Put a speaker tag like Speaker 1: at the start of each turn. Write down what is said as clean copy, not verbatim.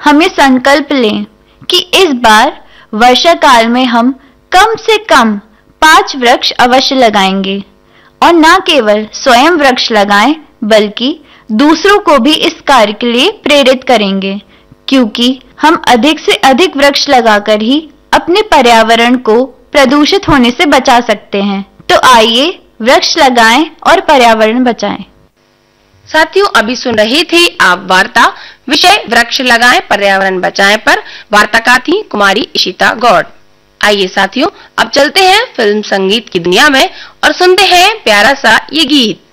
Speaker 1: हम ये संकल्प लें कि इस बार वर्षा काल में हम कम से कम 5 वृक्ष अवश्य लगाएंगे और न केवल स्वयं वृक्ष लगाएं बल्कि दूसरों को भी इस कार्य के लिए प्रेरित करेंगे, क्योंकि हम अधिक से अधिक वृक्ष लगाकर ही अपने पर्यावरण को प्रदूषित होने से बचा सकते हैं। तो आइए वृक्ष लगाएं और पर्यावरण बचाएं।
Speaker 2: साथियों, अभी सुन रहे थे आप वार्ता विषय वृक्ष लगाएं पर्यावरण बचाएं पर। वार्ताकार थी कुमारी इशिता गौड़। आइए साथियों, अब चलते हैं फिल्म संगीत की दुनिया में और सुनते हैं प्यारा सा ये गीत।